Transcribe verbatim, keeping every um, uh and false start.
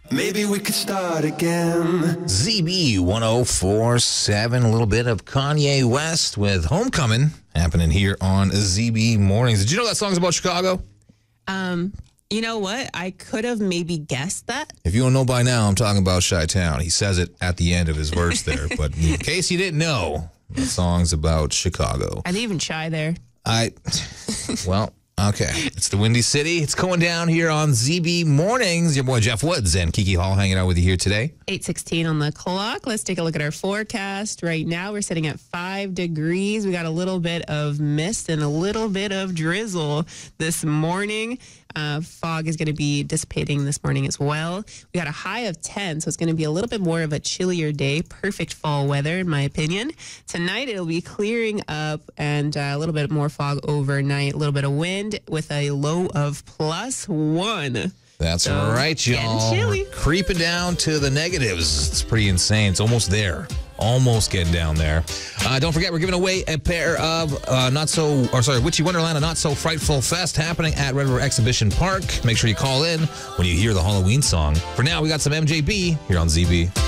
Maybe we could start again. Z B one oh four point seven, a little bit of Kanye West with Homecoming happening here on Z B Mornings. Did you know that song's about Chicago? Um, you know what? I could have maybe guessed that. If you don't know by now, I'm talking about Chi-Town. He says it at the end of his verse there. But in case you didn't know, the song's about Chicago. I'd even Chi there. I, well... Okay, it's the Windy City. It's going down here on Z B Mornings. Your boy Jeff Woods and Kiki Hall hanging out with you here today. eight sixteen on the clock. Let's take a look at our forecast. Right now, we're sitting at five degrees. We got a little bit of mist and a little bit of drizzle this morning. Uh, fog is going to be dissipating this morning as well. We got a high of ten, so it's going to be a little bit more of a chillier day. Perfect fall weather, in my opinion. Tonight, it'll be clearing up and uh, a little bit more fog overnight. A little bit of wind with a low of plus one. That's So, right, y'all. getting chilly. We're creeping down to the negatives. It's pretty insane. It's almost there. Almost getting down there. Uh, don't forget, we're giving away a pair of uh, not so, or sorry, Witchy Wonderland, a Not So Frightful Fest happening at Red River Exhibition Park. Make sure you call in when you hear the Halloween song. For now, we got some M J B here on Z B.